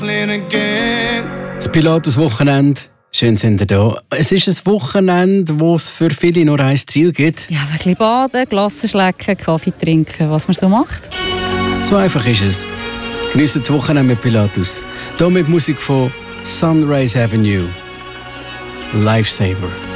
trifling again. Das Pilatus-Wochenende. Schön sind ihr da. Es ist ein Wochenende, wo es für viele nur ein Ziel gibt. Ja, ein bisschen baden, Glasse schlecken, Kaffee trinken, was man so macht. So einfach ist es. Geniessen das Wochenende mit Pilatus. Hier mit Musik von Sunrise Avenue. Lifesaver.